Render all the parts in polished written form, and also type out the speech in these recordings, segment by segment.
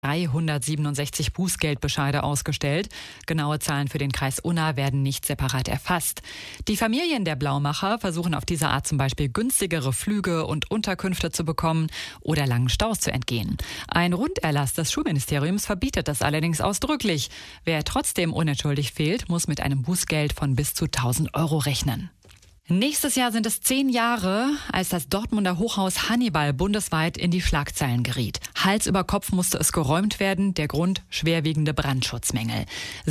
367 Bußgeldbescheide ausgestellt. Genaue Zahlen für den Kreis Unna werden nicht separat erfasst. Die Familien der Blaumacher versuchen auf diese Art zum Beispiel günstigere Flüge und Unterkünfte zu bekommen oder langen Staus zu entgehen. Ein Runderlass des Schulministeriums verbietet das allerdings ausdrücklich. Wer trotzdem unentschuldigt fehlt, muss mit einem Bußgeld von bis zu 1.000 Euro rechnen. Nächstes Jahr sind es 10 Jahre, als das Dortmunder Hochhaus Hannibal bundesweit in die Schlagzeilen geriet. Hals über Kopf musste es geräumt werden, der Grund schwerwiegende Brandschutzmängel.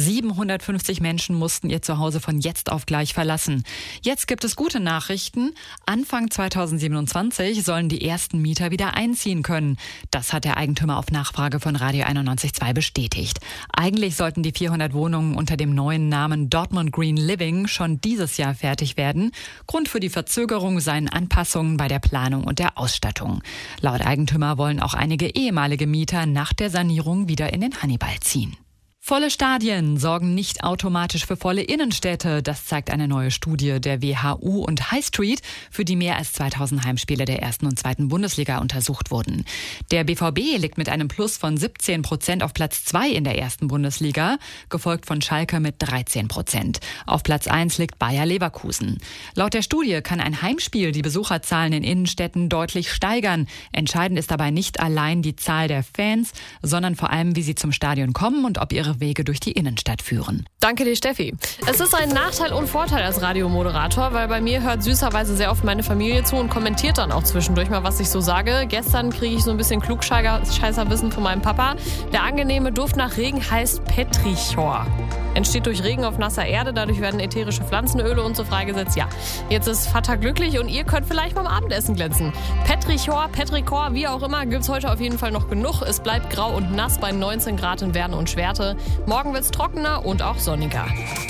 750 Menschen mussten ihr Zuhause von jetzt auf gleich verlassen. Jetzt gibt es gute Nachrichten. Anfang 2027 sollen die ersten Mieter wieder einziehen können. Das hat der Eigentümer auf Nachfrage von Radio 91.2 bestätigt. Eigentlich sollten die 400 Wohnungen unter dem neuen Namen Dortmund Green Living schon dieses Jahr fertig werden. Grund für die Verzögerung seien Anpassungen bei der Planung und der Ausstattung. Laut Eigentümer wollen auch einige ehemalige Mieter nach der Sanierung wieder in den Hannibal ziehen. Volle Stadien sorgen nicht automatisch für volle Innenstädte. Das zeigt eine neue Studie der WHU und High Street, für die mehr als 2000 Heimspiele der 1. und 2. Bundesliga untersucht wurden. Der BVB liegt mit einem Plus von 17% auf Platz 2 in der 1. Bundesliga, gefolgt von Schalke mit 13%. Auf Platz 1 liegt Bayer Leverkusen. Laut der Studie kann ein Heimspiel die Besucherzahlen in Innenstädten deutlich steigern. Entscheidend ist dabei nicht allein die Zahl der Fans, sondern vor allem, wie sie zum Stadion kommen und ob ihre Wege durch die Innenstadt führen. Danke dir, Steffi. Es ist ein Nachteil und Vorteil als Radiomoderator, weil bei mir hört süßerweise sehr oft meine Familie zu und kommentiert dann auch zwischendurch mal, was ich so sage. Gestern kriege ich so ein bisschen Klugscheißerwissen von meinem Papa. Der angenehme Duft nach Regen heißt Petrichor. Entsteht durch Regen auf nasser Erde, dadurch werden ätherische Pflanzenöle und so freigesetzt. Ja, jetzt ist Vater glücklich und ihr könnt vielleicht beim Abendessen glänzen. Petrichor, wie auch immer, gibt's heute auf jeden Fall noch genug. Es bleibt grau und nass bei 19 Grad in Werden und Schwerte. Morgen wird's trockener und auch sonniger.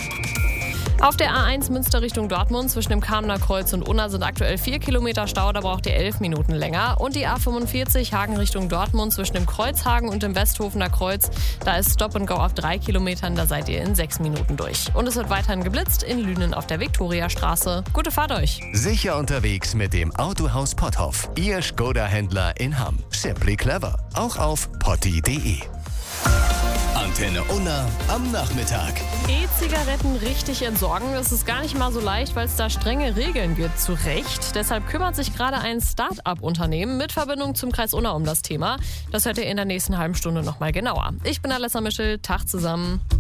Auf der A1 Münster Richtung Dortmund zwischen dem Kamener Kreuz und Unna sind aktuell 4 Kilometer Stau, da braucht ihr 11 Minuten länger. Und die A45 Hagen Richtung Dortmund zwischen dem Kreuzhagen und dem Westhofener Kreuz, da ist Stop and Go auf 3 Kilometern, da seid ihr in 6 Minuten durch. Und es wird weiterhin geblitzt in Lünen auf der Viktoriastraße. Gute Fahrt euch! Sicher unterwegs mit dem Autohaus Potthoff, Ihr Skoda-Händler in Hamm. Simply clever, auch auf potti.de. Antenne Unna am Nachmittag. E-Zigaretten richtig entsorgen, das ist gar nicht mal so leicht, weil es da strenge Regeln gibt, zu Recht. Deshalb kümmert sich gerade ein Start-up-Unternehmen mit Verbindung zum Kreis Unna um das Thema. Das hört ihr in der nächsten halben Stunde nochmal genauer. Ich bin Alessa Mischel, Tag zusammen.